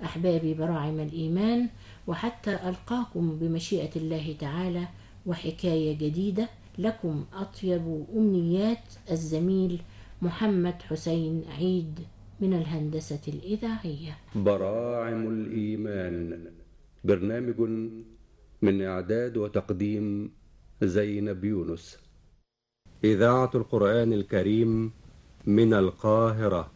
أحبابي براعم الإيمان، وحتى ألقاكم بمشيئة الله تعالى وحكاية جديدة. لكم أطيب أمنيات الزميل محمد حسين عيد من الهندسة الإذاعية. براعم الإيمان، برنامج من إعداد وتقديم زينب يونس. إذاعة القرآن الكريم من القاهرة.